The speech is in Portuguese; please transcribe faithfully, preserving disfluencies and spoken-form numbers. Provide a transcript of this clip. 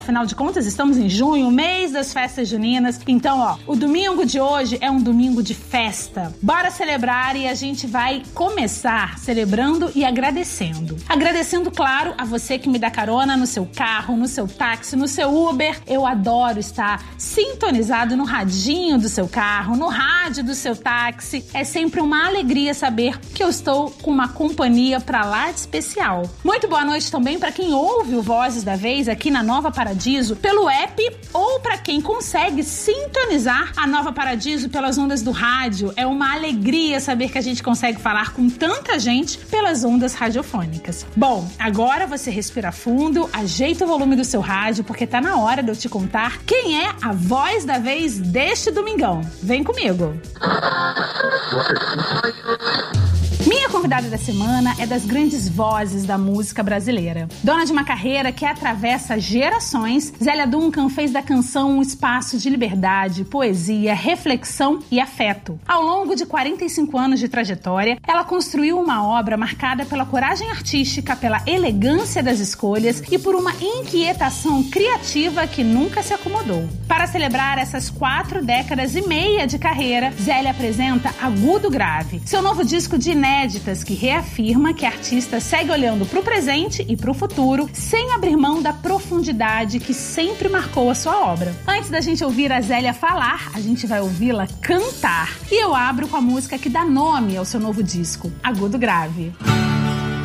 Afinal de contas, estamos em junho, mês das festas juninas. Então, ó, o domingo de hoje é um domingo de festa. Bora celebrar e a gente vai começar celebrando e agradecendo. Agradecendo, claro, a você que me dá carona no seu carro, no seu táxi, no seu Uber. Eu adoro estar sintonizado no radinho do seu carro, no rádio do seu táxi. É sempre uma alegria saber que eu estou com uma companhia pra lá de especial. Muito boa noite também para quem ouve o Vozes da Vez aqui na Nova Paradiso pelo app ou para quem consegue sintonizar a Nova Paradiso pelas ondas do rádio. É uma alegria saber que a gente consegue falar com tanta gente pelas ondas radiofônicas. Bom, agora você respira fundo, ajeita o volume do seu rádio, porque tá na hora de eu te contar quem é a voz da vez deste domingão. Vem comigo! Minha convidada da semana é das grandes vozes da música brasileira. Dona de uma carreira que atravessa gerações, Zélia Duncan fez da canção um espaço de liberdade, poesia, reflexão e afeto. Ao longo de quarenta e cinco anos de trajetória, ela construiu uma obra marcada pela coragem artística, pela elegância das escolhas e por uma inquietação criativa que nunca se acomodou. Para celebrar essas quatro décadas e meia de carreira, Zélia apresenta Agudo Grave, seu novo disco de inéditas que reafirma que a artista segue olhando para o presente e para o futuro, sem abrir mão da profundidade que sempre marcou a sua obra. Antes da gente ouvir a Zélia falar, a gente vai ouvi-la cantar. E eu abro com a música que dá nome ao seu novo disco, Agudo Grave.